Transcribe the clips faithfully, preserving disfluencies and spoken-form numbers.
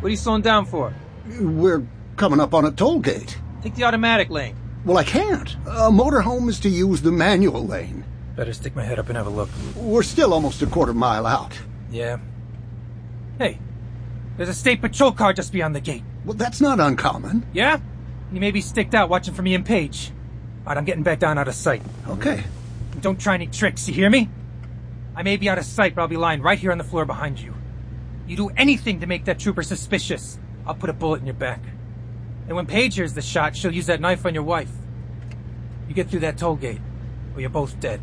What are you slowing down for? We're coming up on a toll gate. Take the automatic lane. Well, I can't. A motorhome is to use the manual lane. Better stick my head up and have a look. We're still almost a quarter mile out. Yeah. Hey, there's a state patrol car just beyond the gate. Well, that's not uncommon. Yeah? You may be sticked out watching for me and Paige. Alright, I'm getting back down out of sight. Okay. Don't try any tricks, you hear me? I may be out of sight, but I'll be lying right here on the floor behind you. You do anything to make that trooper suspicious, I'll put a bullet in your back. And when Paige hears the shot, she'll use that knife on your wife. You get through that toll gate, or you're both dead.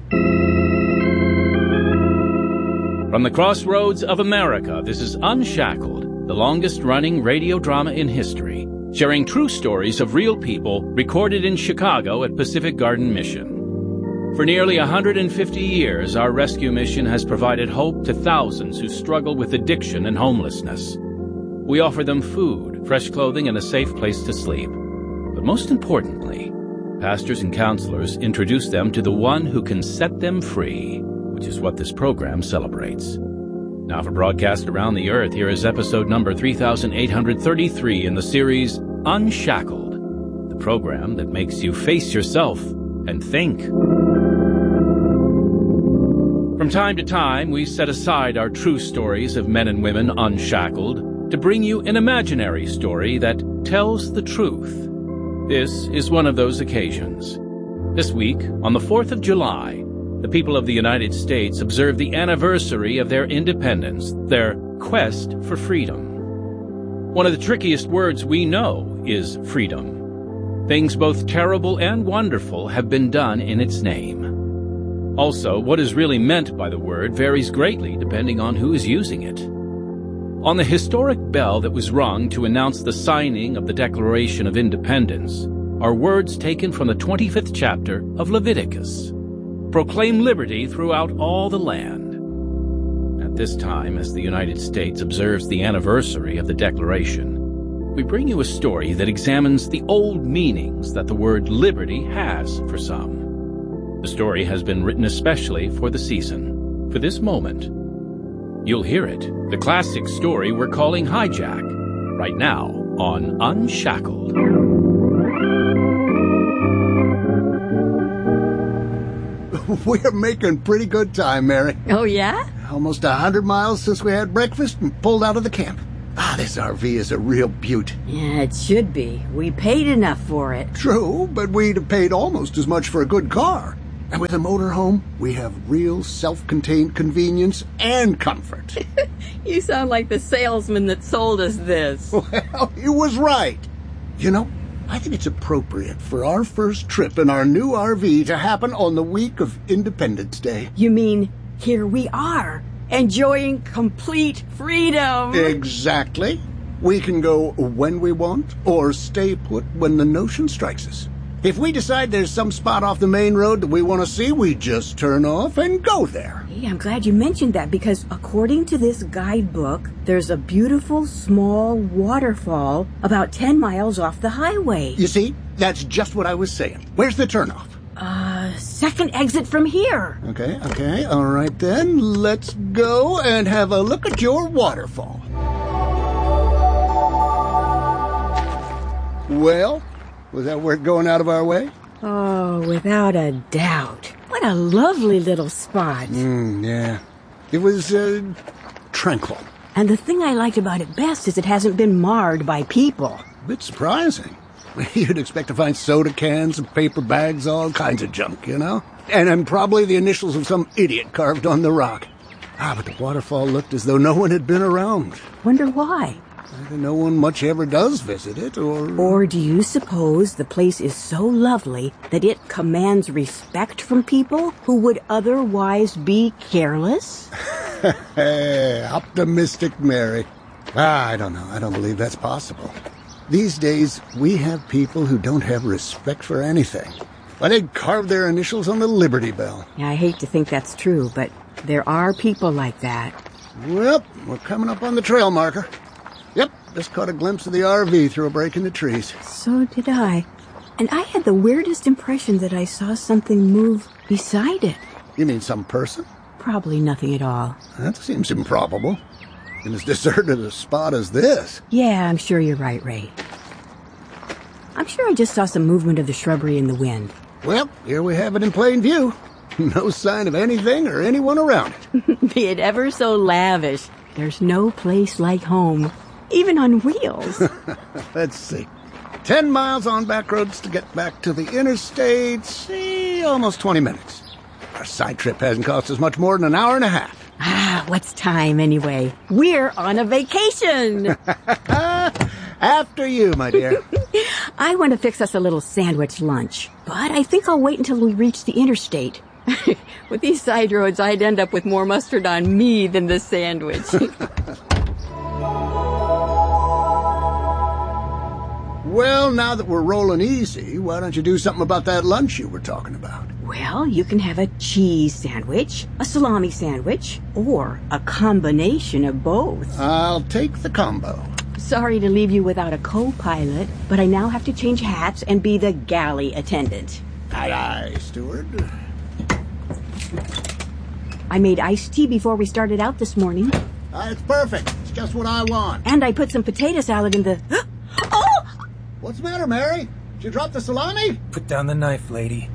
From the crossroads of America, this is Unshackled, the longest-running radio drama in history, sharing true stories of real people recorded in Chicago at Pacific Garden Mission. For nearly one hundred fifty years, our rescue mission has provided hope to thousands who struggle with addiction and homelessness. We offer them food, fresh clothing, and a safe place to sleep. But most importantly, pastors and counselors introduce them to the one who can set them free, which is what this program celebrates. Now for broadcast around the earth, here is episode number three thousand eight hundred thirty-three in the series Unshackled, the program that makes you face yourself and think. From time to time, we set aside our true stories of men and women unshackled to bring you an imaginary story that tells the truth. This is one of those occasions. This week, on the fourth of July, the people of the United States observe the anniversary of their independence, their quest for freedom. One of the trickiest words we know is freedom. Things both terrible and wonderful have been done in its name. Also, what is really meant by the word varies greatly depending on who is using it. On the historic bell that was rung to announce the signing of the Declaration of Independence are words taken from the twenty-fifth chapter of Leviticus. Proclaim liberty throughout all the land. At this time, as the United States observes the anniversary of the Declaration, we bring you a story that examines the old meanings that the word liberty has for some. The story has been written especially for the season, for this moment. You'll hear it, the classic story we're calling Hijack, right now on Unshackled. We're making pretty good time, Mary. Oh, yeah? Almost a hundred miles since we had breakfast and pulled out of the camp. Ah, this R V is a real beaut. Yeah, it should be. We paid enough for it. True, but we'd have paid almost as much for a good car. And with a motorhome, we have real self-contained convenience and comfort. You sound like the salesman that sold us this. Well, he was right. You know, I think it's appropriate for our first trip in our new R V to happen on the week of Independence Day. You mean, here we are, enjoying complete freedom. Exactly. We can go when we want, or stay put when the notion strikes us. If we decide there's some spot off the main road that we want to see, we just turn off and go there. Hey, I'm glad you mentioned that, because according to this guidebook, there's a beautiful small waterfall about ten miles off the highway. You see, that's just what I was saying. Where's the turnoff? Uh, second exit from here. Okay, okay, all right then. Let's go and have a look at your waterfall. Well, was that worth going out of our way? Oh, without a doubt. What a lovely little spot. Mm, yeah. It was, uh, tranquil. And the thing I liked about it best is it hasn't been marred by people. A bit surprising. You'd expect to find soda cans and paper bags, all kinds of junk, you know? And, and probably the initials of some idiot carved on the rock. Ah, but the waterfall looked as though no one had been around. Wonder why? Either no one much ever does visit it, or... Or do you suppose the place is so lovely that it commands respect from people who would otherwise be careless? Hey, optimistic Mary. Ah, I don't know. I don't believe that's possible. These days, we have people who don't have respect for anything. Why, they'd carve their initials on the Liberty Bell. I hate to think that's true, but there are people like that. Well, we're coming up on the trail marker. Yep, just caught a glimpse of the R V through a break in the trees. So did I. And I had the weirdest impression that I saw something move beside it. You mean some person? Probably nothing at all. That seems improbable. in as deserted a spot as this. Yeah, I'm sure you're right, Ray. I'm sure I just saw some movement of the shrubbery in the wind. Well, here we have it in plain view. No sign of anything or anyone around it. Be it ever so lavish, there's no place like home, even on wheels. Let's see. Ten miles on back roads to get back to the interstate. See, almost twenty minutes. Our side trip hasn't cost us much more than an hour and a half. Ah, what's time anyway? We're on a vacation. After you, my dear. I want to fix us a little sandwich lunch, but I think I'll wait until we reach the interstate. With these side roads, I'd end up with more mustard on me than the sandwich. Well, now that we're rolling easy, why don't you do something about that lunch you were talking about? Well, you can have a cheese sandwich, a salami sandwich, or a combination of both. I'll take the combo. Sorry to leave you without a co-pilot, but I now have to change hats and be the galley attendant. Aye, aye, steward. I made iced tea before we started out this morning. Uh, it's perfect. It's just what I want. And I put some potato salad in the... Oh! What's the matter, Mary? Did you drop the salami? Put down the knife, lady.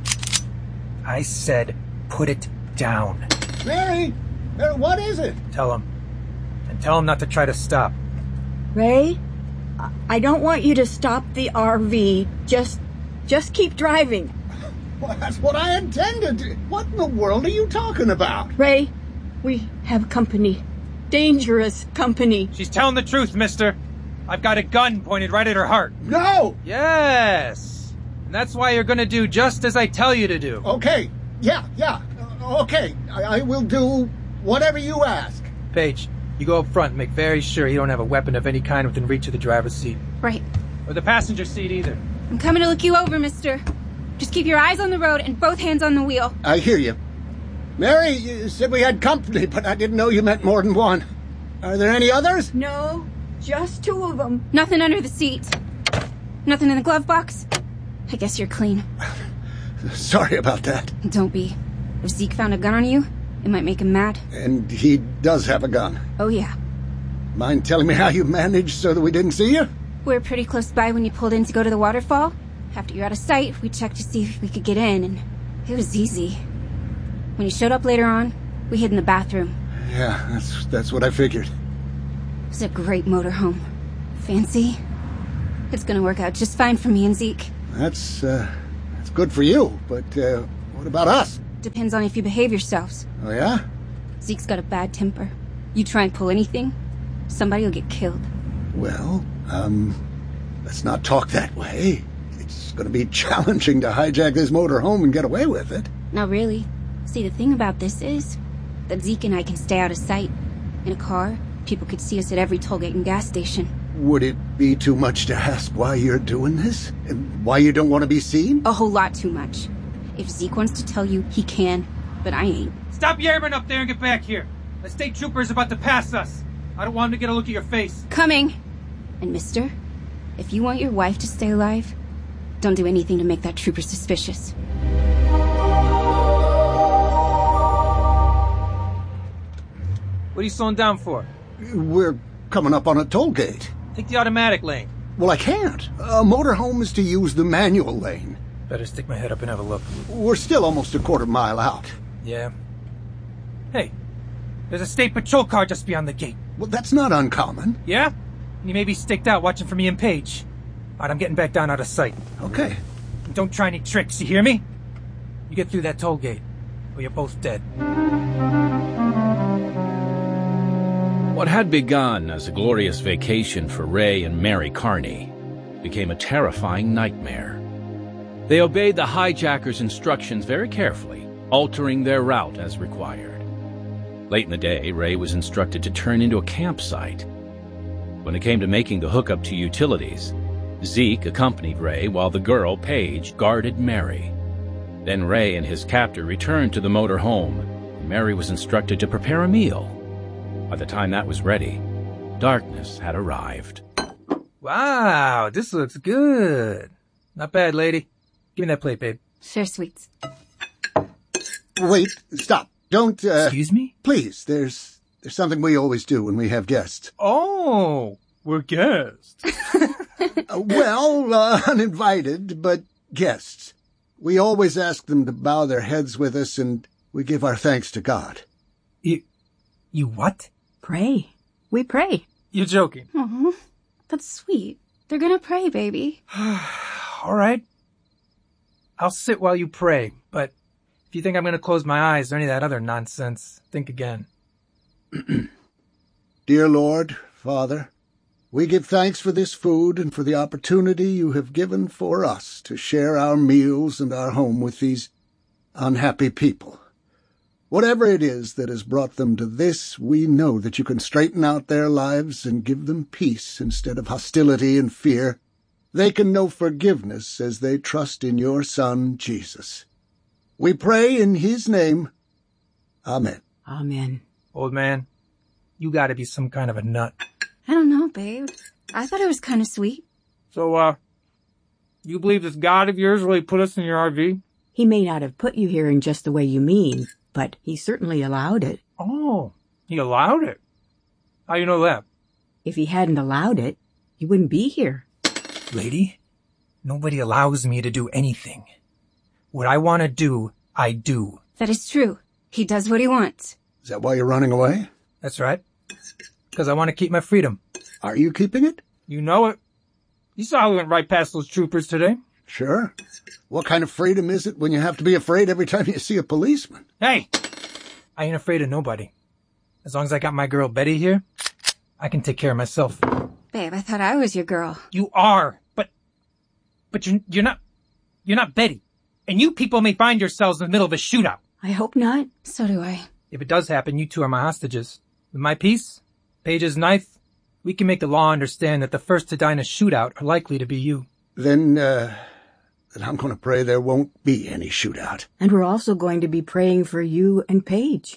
I said put it down. Mary! Mary, what is it? Tell him. And tell him not to try to stop. Ray, I don't want you to stop the R V. Just, just keep driving. Well, that's what I intended. What in the world are you talking about? Ray, we have company. Dangerous company. She's telling the truth, mister. I've got a gun pointed right at her heart. No! Yes! And that's why you're gonna do just as I tell you to do. Okay. Yeah, yeah. Uh, okay. I, I will do whatever you ask. Paige, you go up front and make very sure you don't have a weapon of any kind within reach of the driver's seat. Right. Or the passenger seat either. I'm coming to look you over, mister. Just keep your eyes on the road and both hands on the wheel. I hear you. Mary, you said we had company, but I didn't know you meant more than one. Are there any others? No, just two of them. Nothing under the seat. Nothing in the glove box. I guess you're clean. Sorry about that. Don't be. If Zeke found a gun on you, it might make him mad. And he does have a gun. Oh, yeah. Mind telling me how you managed so that we didn't see you? We were pretty close by when you pulled in to go to the waterfall. After you're out of sight, we checked to see if we could get in, and it was easy. When you showed up later on, we hid in the bathroom. Yeah, that's that's what I figured. It was a great motorhome. Fancy. It's gonna work out just fine for me and Zeke. That's, uh, that's good for you, but, uh, what about us? Depends on if you behave yourselves. Oh, yeah? Zeke's got a bad temper. You try and pull anything, somebody will get killed. Well, um, let's not talk that way. It's gonna be challenging to hijack this motor home and get away with it. Not really. See, the thing about this is that Zeke and I can stay out of sight. In a car, people could see us at every tollgate and gas station. Would it be too much to ask why you're doing this? And why you don't want to be seen? A whole lot too much. If Zeke wants to tell you, he can, but I ain't. Stop yammering up there and get back here. The state trooper is about to pass us. I don't want him to get a look at your face. Coming! And mister, if you want your wife to stay alive, don't do anything to make that trooper suspicious. What are you slowing down for? We're coming up on a toll gate. Take the automatic lane. Well, I can't. A motorhome is to use the manual lane. Better stick my head up and have a look. We're still almost a quarter mile out. Yeah. Hey, there's a state patrol car just beyond the gate. Well, that's not uncommon. Yeah? And you may be staked out watching for me and Paige. Alright, I'm getting back down out of sight. Okay. And don't try any tricks, you hear me? You get through that toll gate, or you're both dead. What had begun as a glorious vacation for Ray and Mary Carney became a terrifying nightmare. They obeyed the hijackers' instructions very carefully, altering their route as required. Late in the day, Ray was instructed to turn into a campsite. When it came to making the hookup to utilities, Zeke accompanied Ray while the girl, Paige, guarded Mary. Then Ray and his captor returned to the motor home, and Mary was instructed to prepare a meal. By the time that was ready, darkness had arrived. Wow, this looks good. Not bad, lady. Give me that plate, babe. Sure, sweets. Wait, stop. Don't, uh... Excuse me? Please, there's... There's something we always do when we have guests. Oh, we're guests. uh, well, uh, uninvited, but guests. We always ask them to bow their heads with us, and we give our thanks to God. You, you what? Pray. We pray. You're joking. Aw, that's sweet. They're gonna pray, baby. All right. I'll sit while you pray, but if you think I'm gonna close my eyes or any of that other nonsense, think again. Dear Lord, Father, we give thanks for this food and for the opportunity you have given for us to share our meals and our home with these unhappy people. Whatever it is that has brought them to this, we know that you can straighten out their lives and give them peace instead of hostility and fear. They can know forgiveness as they trust in your Son, Jesus. We pray in his name. Amen. Amen. Old man, you gotta be some kind of a nut. I don't know, babe. I thought it was kind of sweet. So, uh, you believe this God of yours really put us in your R V? He may not have put you here in just the way you mean, but he certainly allowed it. Oh, he allowed it? How you know that? If he hadn't allowed it, you wouldn't be here. Lady, nobody allows me to do anything. What I want to do, I do. That is true. He does what he wants. Is that why you're running away? That's right. Because I want to keep my freedom. Are you keeping it? You know it. You saw we went right past those troopers today. Sure. What kind of freedom is it when you have to be afraid every time you see a policeman? Hey! I ain't afraid of nobody. As long as I got my girl Betty here, I can take care of myself. Babe, I thought I was your girl. You are, but... But you're, you're not... You're not Betty. And you people may find yourselves in the middle of a shootout. I hope not. So do I. If it does happen, you two are my hostages. With my piece, Paige's knife, we can make the law understand that the first to die in a shootout are likely to be you. Then, uh, then I'm going to pray there won't be any shootout. And we're also going to be praying for you and Paige.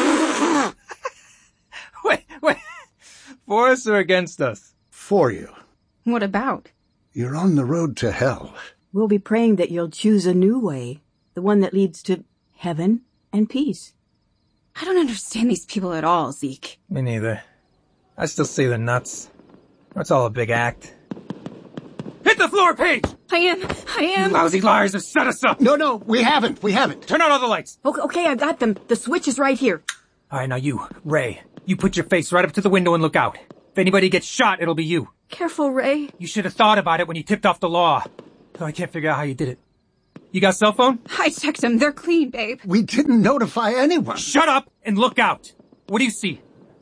Wait, wait. For us or against us? For you. What about? You're on the road to hell. We'll be praying that you'll choose a new way, the one that leads to heaven and peace. I don't understand these people at all, Zeke. Me neither. I still say they're nuts. It's all a big act. Hit the floor, Paige! I am, I am. You lousy liars have set us up! No, no, we haven't, we haven't. Turn out all the lights! Okay, okay, I got them. The switch is right here. Alright, now you, Ray, you put your face right up to the window and look out. If anybody gets shot, it'll be you. Careful, Ray. You should have thought about it when you tipped off the law. Though I can't figure out how you did it. You got a cell phone? I checked them. They're clean, babe. We didn't notify anyone. Shut up and look out. What do you see?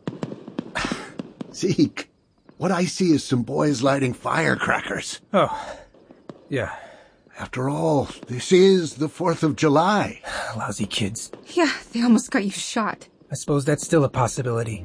Zeke, what I see is some boys lighting firecrackers. Oh, yeah. After all, this is the fourth of July. Lousy kids. Yeah, they almost got you shot. I suppose that's still a possibility.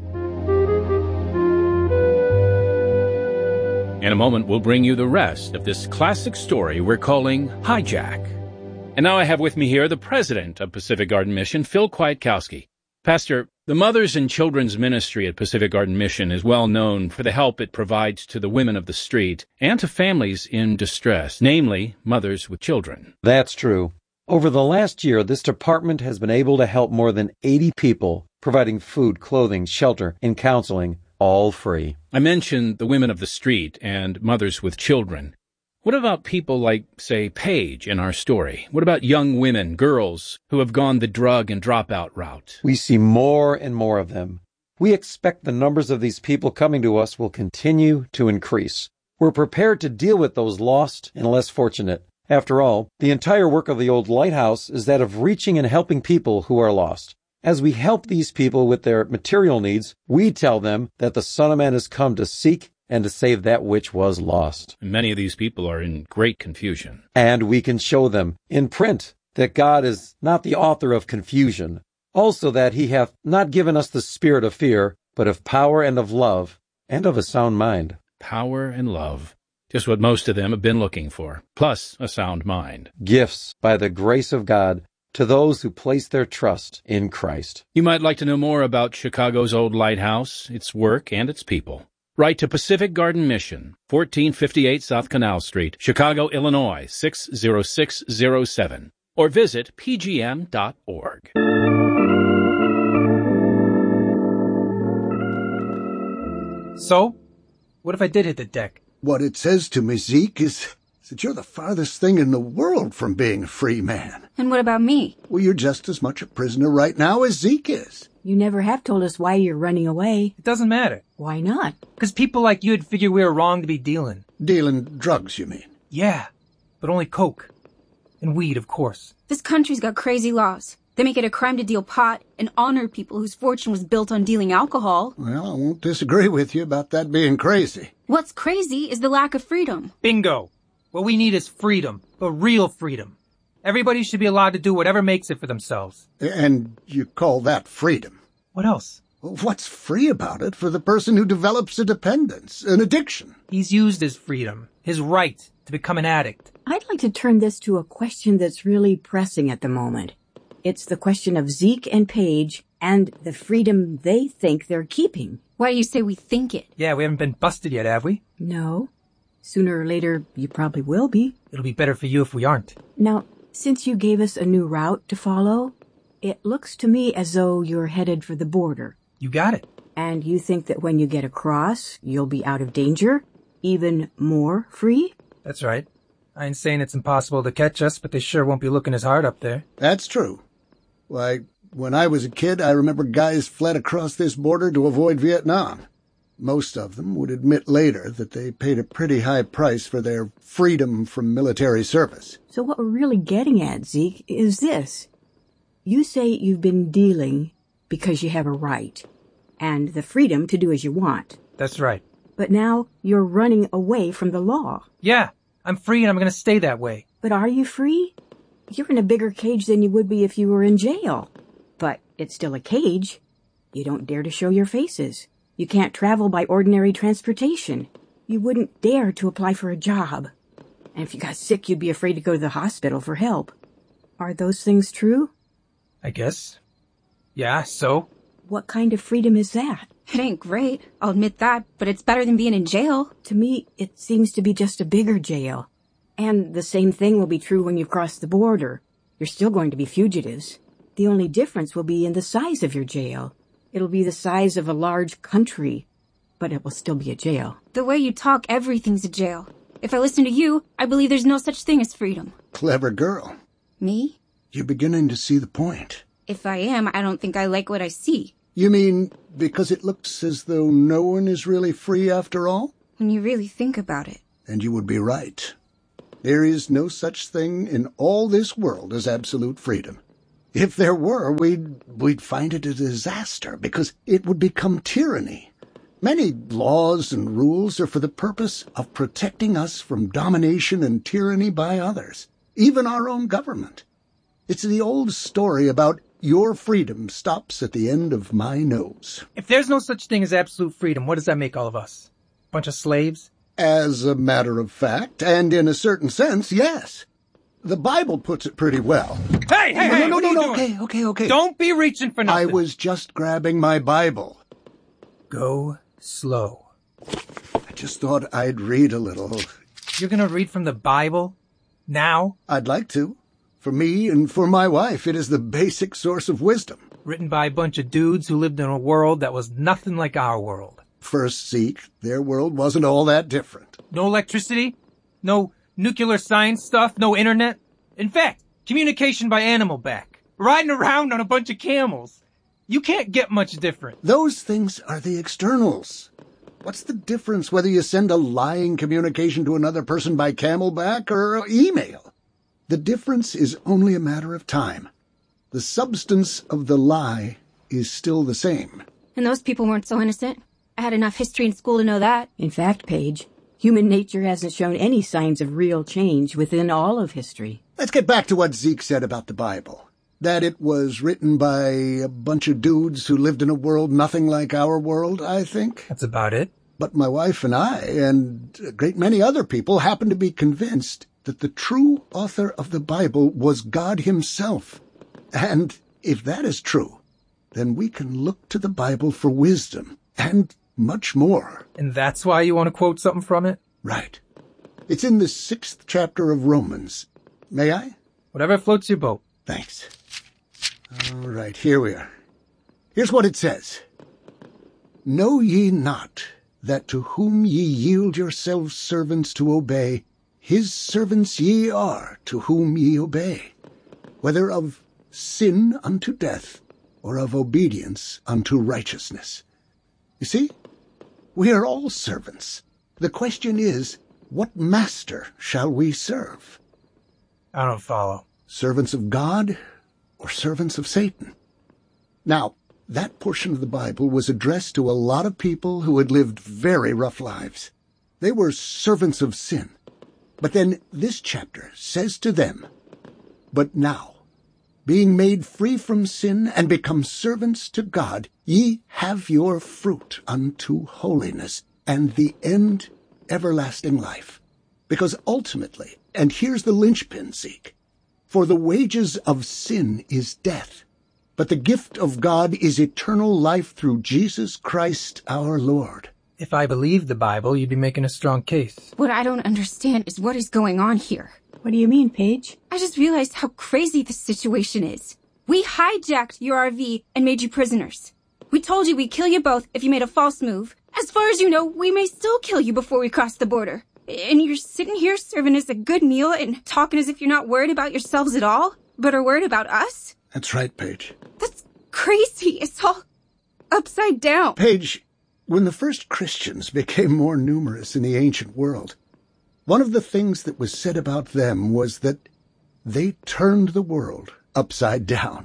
In a moment, we'll bring you the rest of this classic story we're calling Hijack. And now I have with me here the president of Pacific Garden Mission, Phil Kwiatkowski. Pastor, the Mothers and Children's Ministry at Pacific Garden Mission is well known for the help it provides to the women of the street and to families in distress, namely mothers with children. That's true. Over the last year, this department has been able to help more than eighty people, providing food, clothing, shelter, and counseling, all free. I mentioned the women of the street and mothers with children. What about people like, say, Paige in our story? What about young women, girls, who have gone the drug and dropout route? We see more and more of them. We expect the numbers of these people coming to us will continue to increase. We're prepared to deal with those lost and less fortunate. After all, the entire work of the old lighthouse is that of reaching and helping people who are lost. As we help these people with their material needs, we tell them that the Son of Man has come to seek and to save that which was lost. Many of these people are in great confusion. And we can show them in print that God is not the author of confusion, also that he hath not given us the spirit of fear, but of power and of love, and of a sound mind. Power and love. Just what most of them have been looking for, plus a sound mind. Gifts by the grace of God to those who place their trust in Christ. You might like to know more about Chicago's Old Lighthouse, its work, and its people. Write to Pacific Garden Mission, fourteen fifty-eight South Canal Street, Chicago, Illinois, six zero six zero seven, or visit p g m dot org. So? What if I did hit the deck? What it says to me, Zeke, is that you're the farthest thing in the world from being a free man. And what about me? Well, you're just as much a prisoner right now as Zeke is. You never have told us why you're running away. It doesn't matter. Why not? Because people like you'd figure we were wrong to be dealing. Dealing drugs, you mean? Yeah, but only coke. And weed, of course. This country's got crazy laws. They make it a crime to deal pot and honor people whose fortune was built on dealing alcohol. Well, I won't disagree with you about that being crazy. What's crazy is the lack of freedom. Bingo. What we need is freedom, but real freedom. Everybody should be allowed to do whatever makes it for themselves. And you call that freedom? What else? Well, what's free about it for the person who develops a dependence, an addiction? He's used his freedom, his right to become an addict. I'd like to turn this to a question that's really pressing at the moment. It's the question of Zeke and Paige and the freedom they think they're keeping. Why do you say we think it? Yeah, we haven't been busted yet, have we? No. Sooner or later, you probably will be. It'll be better for you if we aren't. Now, since you gave us a new route to follow, it looks to me as though you're headed for the border. You got it. And you think that when you get across, you'll be out of danger? Even more free? That's right. I ain't saying it's impossible to catch us, but they sure won't be looking as hard up there. That's true. Why, when I was a kid, I remember guys fled across this border to avoid Vietnam. Most of them would admit later that they paid a pretty high price for their freedom from military service. So what we're really getting at, Zeke, is this. You say you've been dealing because you have a right, and the freedom to do as you want. That's right. But now you're running away from the law. Yeah, I'm free and I'm gonna stay that way. But are you free? You're in a bigger cage than you would be if you were in jail. But it's still a cage. You don't dare to show your faces. You can't travel by ordinary transportation. You wouldn't dare to apply for a job. And if you got sick, you'd be afraid to go to the hospital for help. Are those things true? I guess. Yeah, so? What kind of freedom is that? It ain't great, I'll admit that, but it's better than being in jail. To me, it seems to be just a bigger jail. And the same thing will be true when you cross the border. You're still going to be fugitives. The only difference will be in the size of your jail. It'll be the size of a large country, but it will still be a jail. The way you talk, everything's a jail. If I listen to you, I believe there's no such thing as freedom. Clever girl. Me? You're beginning to see the point. If I am, I don't think I like what I see. You mean because it looks as though no one is really free after all? When you really think about it. And you would be right. There is no such thing in all this world as absolute freedom. If there were, we'd, we'd find it a disaster because it would become tyranny. Many laws and rules are for the purpose of protecting us from domination and tyranny by others, even our own government. It's the old story about your freedom stops at the end of my nose. If there's no such thing as absolute freedom, what does that make all of us? Bunch of slaves? As a matter of fact, and in a certain sense, yes. The Bible puts it pretty well. Hey, hey, hey, no, what no, are you no, doing? okay, okay, okay. Don't be reaching for nothing. I was just grabbing my Bible. Go slow. I just thought I'd read a little. You're gonna read from the Bible? Now? I'd like to. For me and for my wife, it is the basic source of wisdom. Written by a bunch of dudes who lived in a world that was nothing like our world. First, Zeke, their world wasn't all that different. No electricity? No nuclear science stuff? No internet? In fact, communication by animal back. Riding around on a bunch of camels. You can't get much different. Those things are the externals. What's the difference whether you send a lying communication to another person by camelback or email? The difference is only a matter of time. The substance of the lie is still the same. And those people weren't so innocent. I had enough history in school to know that. In fact, Paige, human nature hasn't shown any signs of real change within all of history. Let's get back to what Zeke said about the Bible. That it was written by a bunch of dudes who lived in a world nothing like our world, I think. That's about it. But my wife and I, and a great many other people, happen to be convinced that the true author of the Bible was God himself. And if that is true, then we can look to the Bible for wisdom, and much more. And that's why you want to quote something from it? Right. It's in the sixth chapter of Romans. May I? Whatever floats your boat. Thanks. All right, here we are. Here's what it says. Know ye not that to whom ye yield yourselves servants to obey, his servants ye are to whom ye obey, whether of sin unto death, or of obedience unto righteousness. You see, we are all servants. The question is, what master shall we serve? I don't follow. Servants of God or servants of Satan? Now, that portion of the Bible was addressed to a lot of people who had lived very rough lives. They were servants of sin. But then this chapter says to them, "But now, being made free from sin and become servants to God, ye have your fruit unto holiness, and the end everlasting life." Because ultimately, and here's the linchpin, Zeke, for the wages of sin is death, but the gift of God is eternal life through Jesus Christ our Lord. If I believed the Bible, you'd be making a strong case. What I don't understand is what is going on here. What do you mean, Paige? I just realized how crazy this situation is. We hijacked your R V and made you prisoners. We told you we'd kill you both if you made a false move. As far as you know, we may still kill you before we cross the border. And you're sitting here serving us a good meal and talking as if you're not worried about yourselves at all, but are worried about us? That's right, Paige. That's crazy. It's all upside down. Paige, when the first Christians became more numerous in the ancient world, one of the things that was said about them was that they turned the world upside down.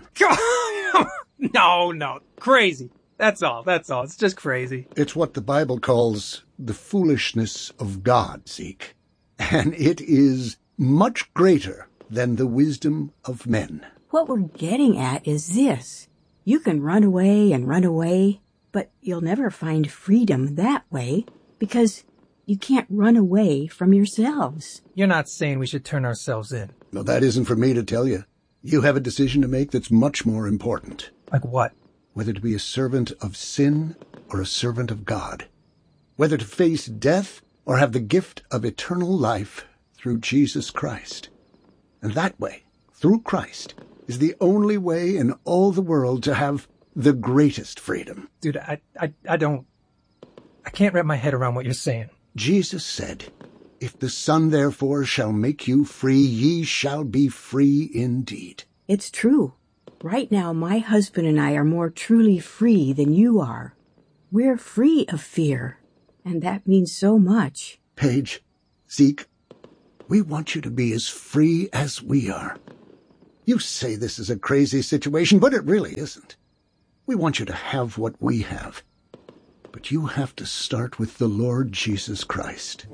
No, no. Crazy. That's all. That's all. It's just crazy. It's what the Bible calls the foolishness of God, Zeke. And it is much greater than the wisdom of men. What we're getting at is this. You can run away and run away, but you'll never find freedom that way because you can't run away from yourselves. You're not saying we should turn ourselves in. No, that isn't for me to tell you. You have a decision to make that's much more important. Like what? Whether to be a servant of sin or a servant of God. Whether to face death or have the gift of eternal life through Jesus Christ. And that way, through Christ, is the only way in all the world to have the greatest freedom. Dude, I, I, I don't... I can't wrap my head around what you're saying. Jesus said, "If the Son therefore shall make you free, ye shall be free indeed." It's true. Right now, my husband and I are more truly free than you are. We're free of fear, and that means so much. Paige, Zeke, we want you to be as free as we are. You say this is a crazy situation, but it really isn't. We want you to have what we have. But you have to start with the Lord Jesus Christ.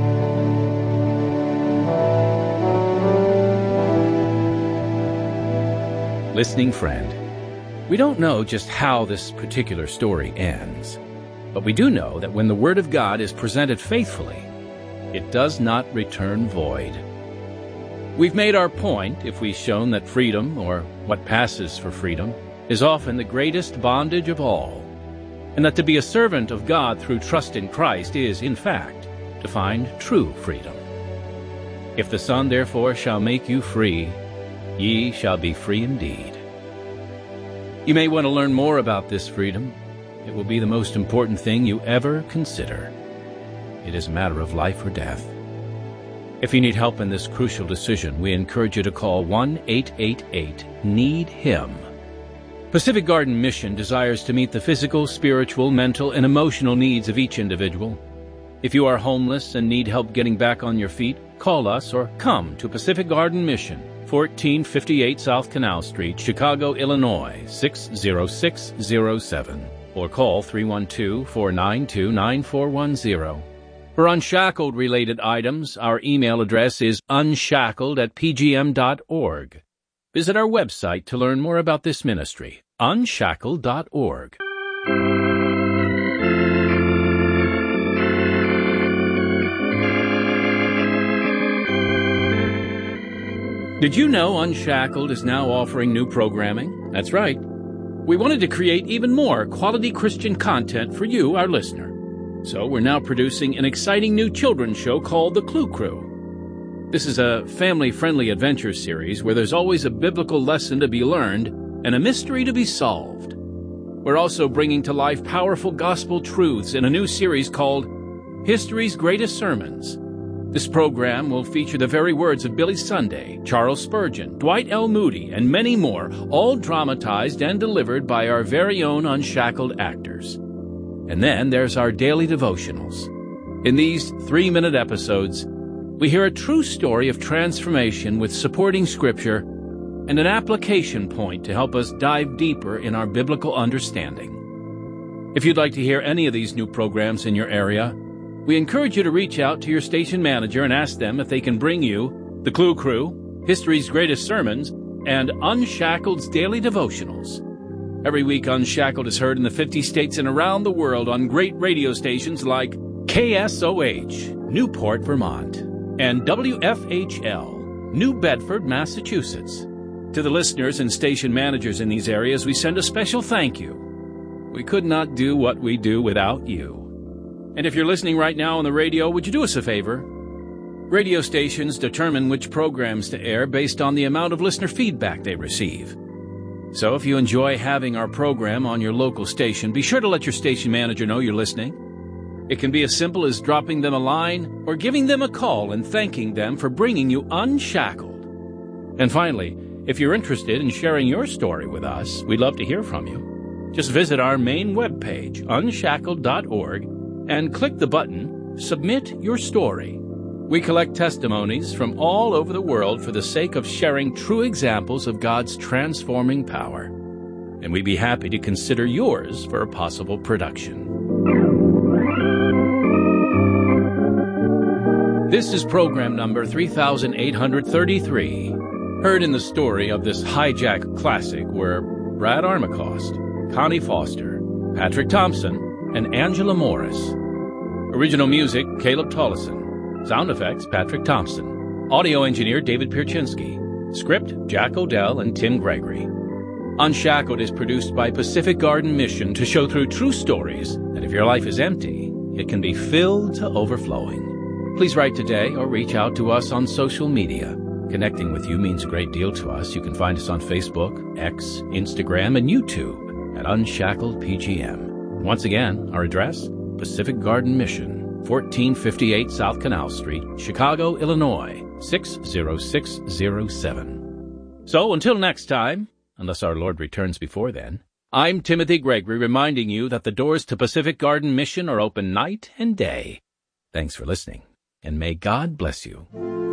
Listening friend, we don't know just how this particular story ends, but we do know that when the Word of God is presented faithfully, it does not return void. We've made our point if we've shown that freedom, or what passes for freedom, is often the greatest bondage of all, and that to be a servant of God through trust in Christ is, in fact, to find true freedom. If the Son therefore shall make you free, ye shall be free indeed. You may want to learn more about this freedom. It will be the most important thing you ever consider. It is a matter of life or death. If you need help in this crucial decision, we encourage you to call one eight eight eight need him. Pacific Garden Mission desires to meet the physical, spiritual, mental, and emotional needs of each individual. If you are homeless and need help getting back on your feet, call us or come to Pacific Garden Mission, fourteen fifty-eight South Canal Street, Chicago, Illinois, six zero six zero seven, or call three one two, four nine two, nine four one zero. For Unshackled-related items, our email address is unshackled at p g m dot org. Visit our website to learn more about this ministry, unshackled dot org. Did you know Unshackled is now offering new programming? That's right. We wanted to create even more quality Christian content for you, our listener. So we're now producing an exciting new children's show called The Clue Crew. This is a family-friendly adventure series where there's always a biblical lesson to be learned and a mystery to be solved. We're also bringing to life powerful gospel truths in a new series called History's Greatest Sermons. This program will feature the very words of Billy Sunday, Charles Spurgeon, Dwight L. Moody, and many more, all dramatized and delivered by our very own unshackled actors. And then there's our daily devotionals. In these three-minute episodes, we hear a true story of transformation with supporting scripture and an application point to help us dive deeper in our biblical understanding. If you'd like to hear any of these new programs in your area, we encourage you to reach out to your station manager and ask them if they can bring you The Clue Crew, History's Greatest Sermons, and Unshackled's Daily Devotionals. Every week, Unshackled is heard in the fifty states and around the world on great radio stations like K S O H, Newport, Vermont, and W F H L, New Bedford, Massachusetts. To the listeners and station managers in these areas, we send a special thank you. We could not do what we do without you. And if you're listening right now on the radio, would you do us a favor? Radio stations determine which programs to air based on the amount of listener feedback they receive. So if you enjoy having our program on your local station, be sure to let your station manager know you're listening. It can be as simple as dropping them a line or giving them a call and thanking them for bringing you Unshackled. And finally, if you're interested in sharing your story with us, we'd love to hear from you. Just visit our main webpage, unshackled dot org, and click the button, Submit Your Story. We collect testimonies from all over the world for the sake of sharing true examples of God's transforming power. And we'd be happy to consider yours for a possible production. This is program number three thousand eight hundred thirty-three. Heard in the story of this hijack classic were Brad Armacost, Connie Foster, Patrick Thompson, and Angela Morris. Original music, Caleb Tollison. Sound effects, Patrick Thompson. Audio engineer, David Pierczynski. Script, Jack Odell and Tim Gregory. Unshackled is produced by Pacific Garden Mission to show through true stories that if your life is empty, it can be filled to overflowing. Please write today or reach out to us on social media. Connecting with you means a great deal to us. You can find us on Facebook, X, Instagram, and YouTube at Unshackled P G M. Once again, our address, Pacific Garden Mission, fourteen fifty-eight South Canal Street, Chicago, Illinois, six zero six zero seven. So until next time, unless our Lord returns before then, I'm Timothy Gregory reminding you that the doors to Pacific Garden Mission are open night and day. Thanks for listening, and may God bless you.